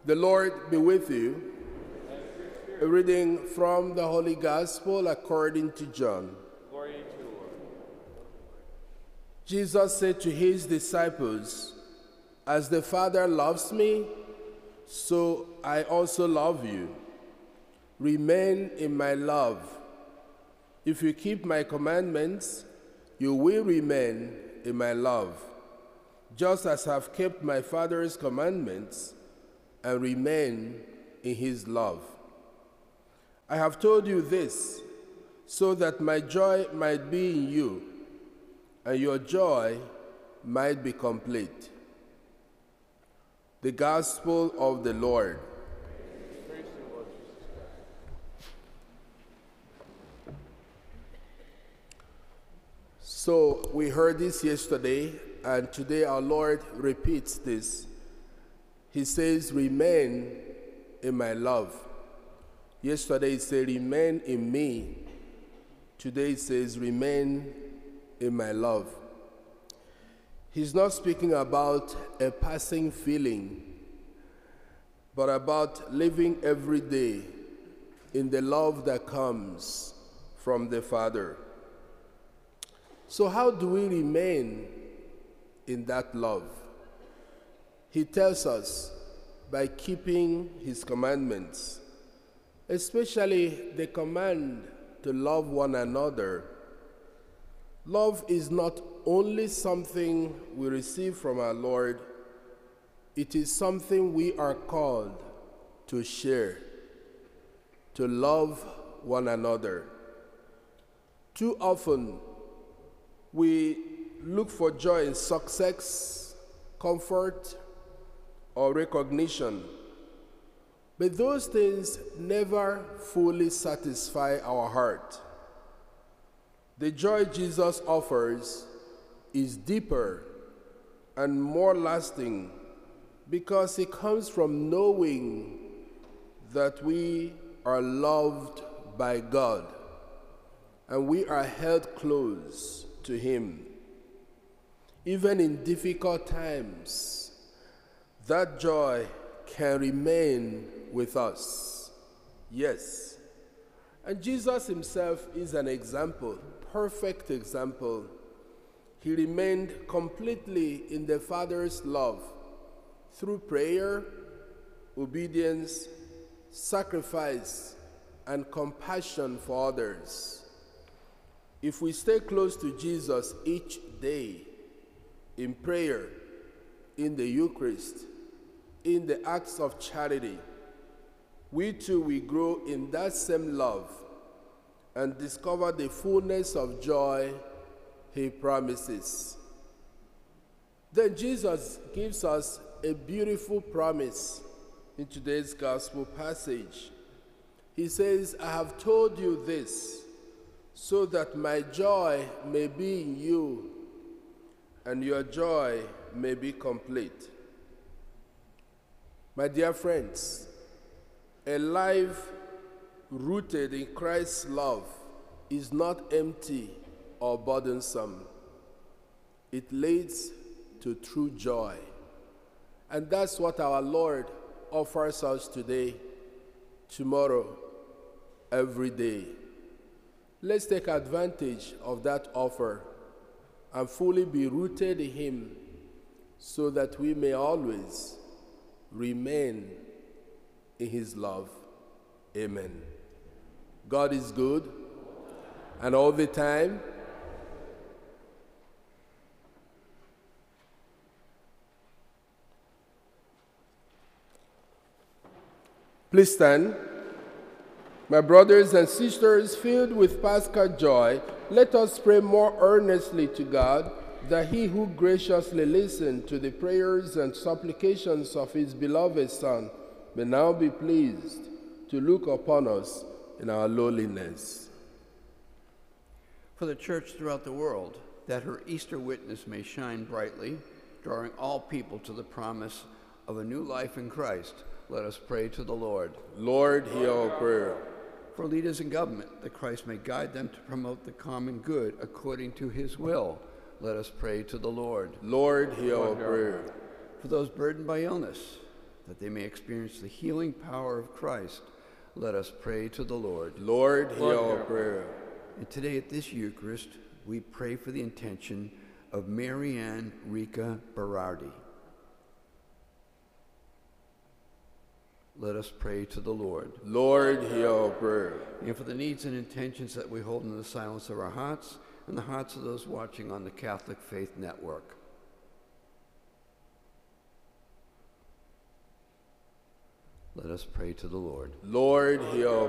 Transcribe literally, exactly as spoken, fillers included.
The Lord be with you. A reading from the Holy Gospel according to John. Glory to you, Lord. Jesus said to his disciples, "As the Father loves me, so I also love you. Remain in my love. If you keep my commandments, you will remain in my love, just as I have kept my Father's commandments and remain in his love. I have told you this so that my joy might be in you and your joy might be complete." The Gospel of the Lord. Praise to you, Lord Jesus Christ. So we heard this yesterday, and today our Lord repeats this. He says, "Remain in my love." Yesterday he said, "Remain in me." Today he says, "Remain in my love." He's not speaking about a passing feeling, but about living every day in the love that comes from the Father. So how do we remain in that love? He tells us by keeping his commandments, especially the command to love one another. Love is not only something we receive from our Lord, it is something we are called to share, to love one another. Too often, we look for joy in success, comfort, or recognition, but those things never fully satisfy our heart. The joy Jesus offers is deeper and more lasting because it comes from knowing that we are loved by God and we are held close to him. Even in difficult times, that joy can remain with us. Yes. And Jesus himself is an example, perfect example. He remained completely in the Father's love through prayer, obedience, sacrifice, and compassion for others. If we stay close to Jesus each day, in prayer, in the Eucharist, in the acts of charity, we too will grow in that same love and discover the fullness of joy he promises. Then Jesus gives us a beautiful promise in today's gospel passage. He says, "I have told you this so that my joy may be in you and your joy may be complete." My dear friends, a life rooted in Christ's love is not empty or burdensome. It leads to true joy. And that's what our Lord offers us today, tomorrow, every day. Let's take advantage of that offer and fully be rooted in him so that we may always remain in his love. Amen. God is good, and all the time. Please stand. My brothers and sisters, filled with Paschal joy, let us pray more earnestly to God that he who graciously listened to the prayers and supplications of his beloved Son may now be pleased to look upon us in our lowliness. For the Church throughout the world, that her Easter witness may shine brightly, drawing all people to the promise of a new life in Christ, let us pray to the Lord. Lord, hear our prayer. For leaders in government, that Christ may guide them to promote the common good according to his will, let us pray to the Lord. Lord, hear our prayer. For those burdened by illness, that they may experience the healing power of Christ. Let us pray to the Lord. Lord, hear Lord, our hear. prayer. And today at this Eucharist, we pray for the intention of Marianne Rika Berardi. Let us pray to the Lord. Lord, hear our prayer. And for the needs and intentions that we hold in the silence of our hearts and the hearts of those watching on the Catholic Faith Network. Let us pray to the Lord. Lord, hear our